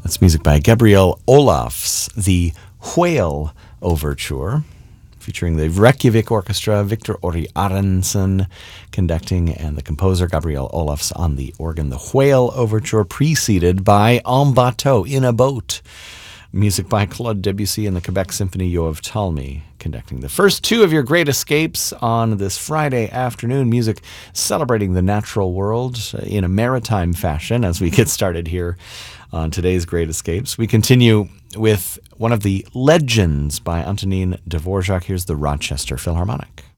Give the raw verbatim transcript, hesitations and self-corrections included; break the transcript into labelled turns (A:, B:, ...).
A: That's music by Gabriel Olafs, the Whale Overture, featuring the Reykjavik Orchestra, Victor Ori Aronson conducting, and the composer Gabriel Olafs on the organ. The Whale Overture, preceded by En Bateau, In a Boat, music by Claude Debussy and the Quebec Symphony, Yoav Talmy conducting. The first two of your great escapes on this Friday afternoon, music celebrating the natural world in a maritime fashion as we get started here on today's Great Escapes. We continue with one of the legends by Antonin Dvorak. Here's the Rochester Philharmonic.